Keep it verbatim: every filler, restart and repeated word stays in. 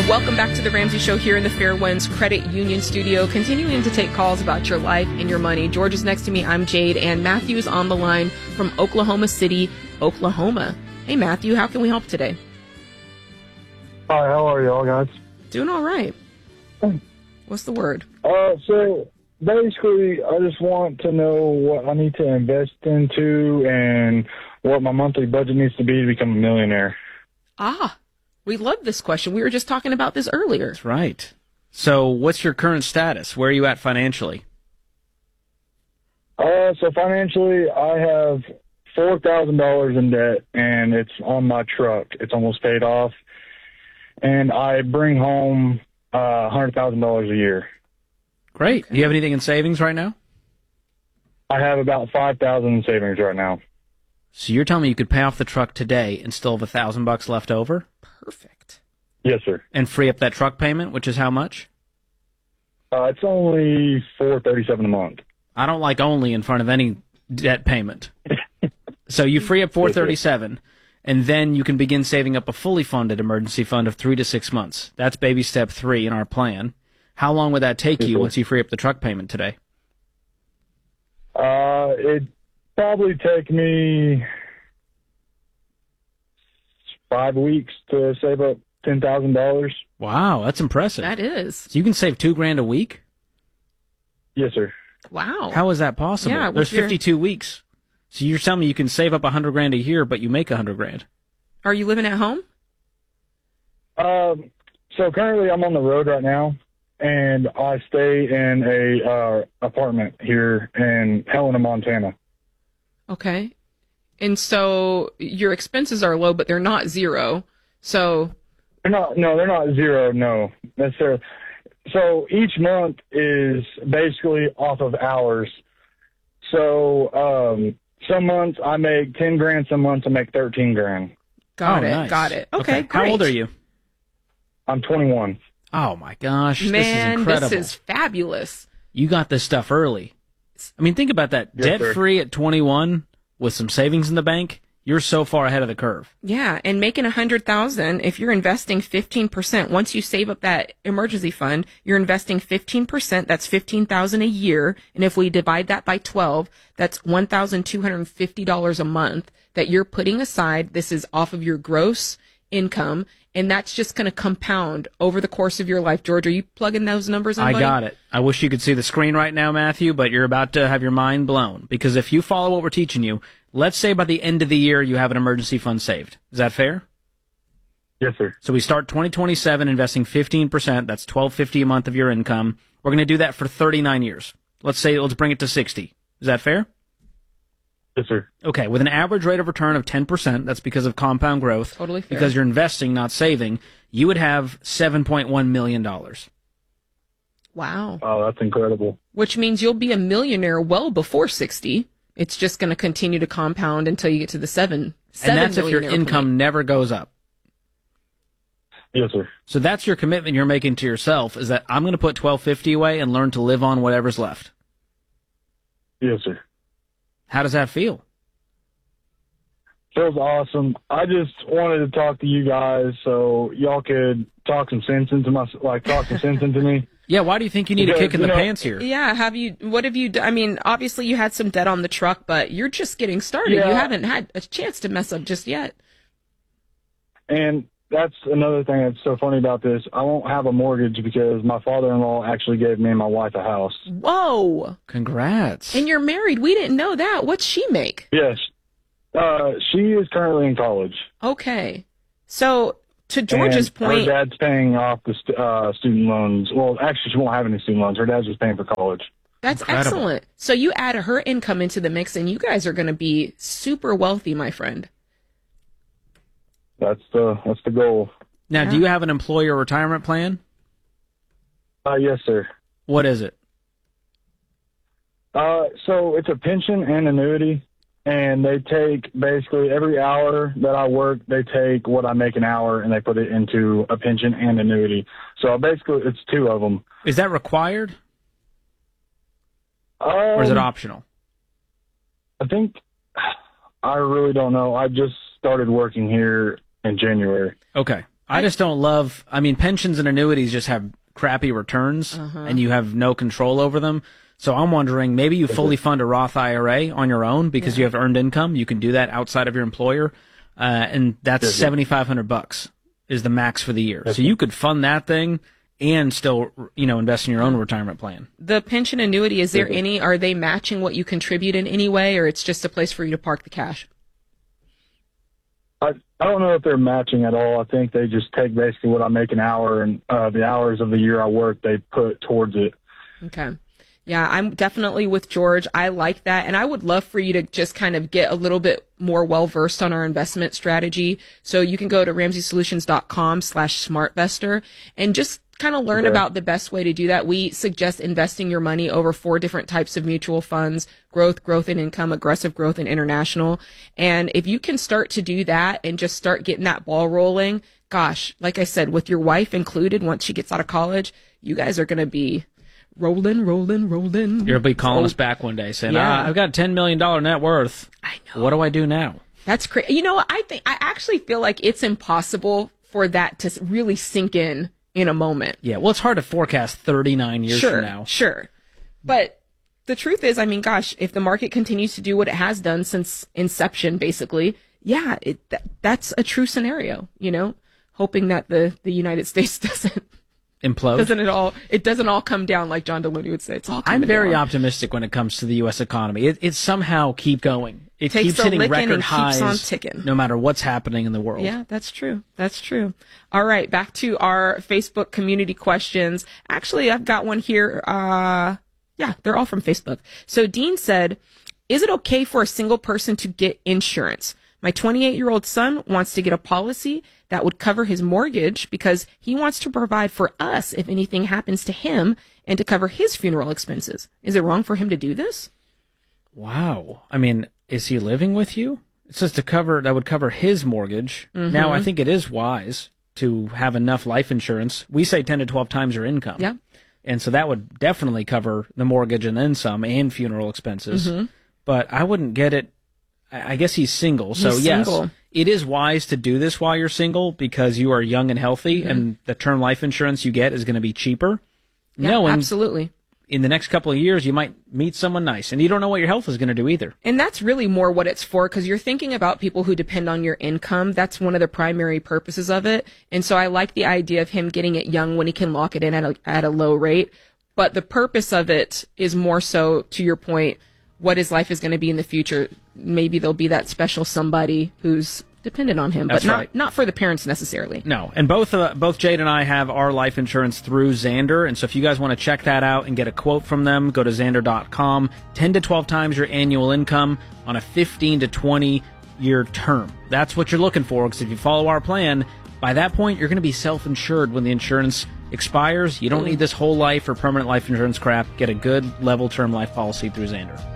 Welcome back to the Ramsey Show here in the Fairwinds Credit Union studio, continuing to take calls about your life and your money. George is next to me. I'm Jade, and Matthew's on the line from Oklahoma City, Oklahoma. Hey, Matthew, how can we help today? Hi, how are y'all guys? Doing all right. What's the word? Uh, so basically, I just want to know what I need to invest into and what my monthly budget needs to be to become a millionaire. Ah, we love this question. We were just talking about this earlier. That's right. So what's your current status? Where are you at financially? Uh, so financially, I have four thousand dollars in debt, and it's on my truck. It's almost paid off. And I bring home uh, one hundred thousand dollars a year. Great. Okay. Do you have anything in savings right now? I have about five thousand dollars in savings right now. So you're telling me you could pay off the truck today and still have a thousand bucks left over? Perfect. Yes, sir. And free up that truck payment, which is how much? Uh, it's only four thirty-seven a month. I don't like only in front of any debt payment. So you free up four thirty-seven, and then you can begin saving up a fully funded emergency fund of three to six months. That's baby step three in our plan. How long would that take you once you free up the truck payment today? Uh, it'd probably take me five weeks to save up ten thousand dollars. Wow, that's impressive. That is. So you can save two grand a week? Yes, sir. Wow. How is that possible? Yeah, There's your... fifty-two weeks. So you're telling me you can save up a hundred grand a year, but you make a hundred grand. Are you living at home? Um, so currently I'm on the road right now, and I stay in a uh, apartment here in Helena, Montana. Okay. And so your expenses are low, but they're not zero. So they're not. No, they're not zero. No, necessarily. So each month is basically off of hours. So um, some months I make ten grand. Some months I make thirteen grand. Got oh, it. Nice. Got it. Okay. okay. Great. How old are you? I'm twenty-one. Oh my gosh, Man, this is incredible. This is fabulous. You got this stuff early. I mean, think about that. Yes, debt-free at twenty-one with some savings in the bank. You're so far ahead of the curve. Yeah, and making a hundred thousand. If you're investing fifteen percent, once you save up that emergency fund, you're investing fifteen percent. That's fifteen thousand a year, and if we divide that by twelve, that's one thousand two hundred and fifty dollars a month that you're putting aside. This is off of your gross income, and that's just going to compound over the course of your life. George, are you plugging those numbers in? I buddy? got it. I wish you could see the screen right now, Matthew, but you're about to have your mind blown. Because if you follow what we're teaching you, let's say by the end of the year you have an emergency fund saved. Is that fair? Yes, sir. So we start twenty twenty-seven investing fifteen percent. That's twelve fifty a month of your income. We're going to do that for thirty-nine years. Let's say, let's bring it to sixty. Is that fair? Yes, sir. Okay, with an average rate of return of ten percent, that's because of compound growth. Totally fair. Because you're investing, not saving, you would have seven point one million dollars. Wow. Oh, that's incredible. Which means you'll be a millionaire well before sixty. It's just going to continue to compound until you get to the seven. seven And that's if your millionaire income point. never goes up. Yes, sir. So that's your commitment you're making to yourself, is that I'm going to put twelve fifty away and learn to live on whatever's left. Yes, sir. How does that feel? Feels awesome. I just wanted to talk to you guys so y'all could talk some sense into my, like, talk some sense into me. Yeah, why do you think you need Because, a kick in you the know, pants here? Yeah, have you, what have you, d- I mean, obviously you had some debt on the truck, but you're just getting started. Yeah. You haven't had a chance to mess up just yet. And that's another thing that's so funny about this. I won't have a mortgage because my father-in-law actually gave me and my wife a house. Whoa. Congrats. And you're married. We didn't know that. What's she make? Yes. Uh, she is currently in college. Okay. So, to George's and point. her dad's paying off the st- uh, student loans. Well, actually, she won't have any student loans. Her dad's just paying for college. That's Incredible. excellent. So you add her income into the mix, and you guys are going to be super wealthy, my friend. That's the that's the goal. Now, Yeah. do you have an employer retirement plan? Uh, yes, sir. What is it? Uh, so it's a pension and annuity, and they take basically every hour that I work, they take what I make an hour and they put it into a pension and annuity. So basically, it's two of them. Is that required, Um, or is it optional? I think I really don't know. I just started working here in January. Okay. I just don't love, I mean, pensions and annuities just have crappy returns, uh-huh. and you have no control over them. So I'm wondering, maybe you fully fund a Roth I R A on your own because yeah. you have earned income. You can do that outside of your employer, uh, and that's seventy-five hundred bucks is the max for the year. So you could fund that thing and still, you know, invest in your own retirement plan. The pension annuity, is there any, are they matching what you contribute in any way, or it's just a place for you to park the cash? I, I don't know if they're matching at all. I think they just take basically what I make an hour, and uh, the hours of the year I work, they put towards it. Okay. Yeah, I'm definitely with George. I like that. And I would love for you to just kind of get a little bit more well-versed on our investment strategy. So you can go to ramsey solutions dot com slash smartvestor and just kind of learn okay. about the best way to do that. We suggest investing your money over four different types of mutual funds: growth, growth and income, aggressive growth, and international. And if you can start to do that and just start getting that ball rolling, gosh, like I said, with your wife included, once she gets out of college, you guys are going to be rolling, rolling, rolling. You'll be calling oh. us back one day saying, yeah. ah, I've got ten million dollars net worth. I know. What do I do now? That's crazy. You know what? I think, I actually feel like it's impossible for that to really sink in in a moment. Yeah. Well, it's hard to forecast thirty-nine years sure, from now. Sure. But the truth is, I mean, gosh, if the market continues to do what it has done since inception, basically, yeah, it, that, that's a true scenario, you know, hoping that the, the United States doesn't implode. Doesn't it all? It doesn't all come down like John Deloney would say. It's all. I'm very down. optimistic when it comes to the U S economy. It, it somehow keep going. It Takes keeps hitting record and highs, keeps on ticking. no matter what's happening in the world. Yeah, that's true. That's true. All right, back to our Facebook community questions. Actually, I've got one here. Uh, yeah, they're all from Facebook. So Dean said, "Is it okay for a single person to get insurance? My twenty-eight-year-old son wants to get a policy that would cover his mortgage because he wants to provide for us if anything happens to him and to cover his funeral expenses. Is it wrong for him to do this?" Wow. I mean, is he living with you? It says to cover, that would cover his mortgage. Mm-hmm. Now, I think it is wise to have enough life insurance. We say ten to twelve times your income. Yeah. And so that would definitely cover the mortgage and then some and funeral expenses. Mm-hmm. But I wouldn't get it. I guess he's single. So, he's yes, single. It is wise to do this while you're single because you are young and healthy, mm-hmm. and the term life insurance you get is going to be cheaper. Yeah, Knowing absolutely. In the next couple of years, you might meet someone nice, and you don't know what your health is going to do either. And that's really more what it's for, because you're thinking about people who depend on your income. That's one of the primary purposes of it. And so I like the idea of him getting it young when he can lock it in at a, at a low rate. But the purpose of it is more so, to your point, what his life is going to be in the future. Maybe there'll be that special somebody who's dependent on him, That's but not right. not for the parents necessarily. No, and both uh, both Jade and I have our life insurance through Xander, and so if you guys want to check that out and get a quote from them, go to xander dot com. ten to twelve times your annual income on a fifteen to twenty year term. That's what you're looking for, because if you follow our plan, by that point you're going to be self-insured when the insurance expires. You don't need this whole life or permanent life insurance crap. Get a good level term life policy through Xander.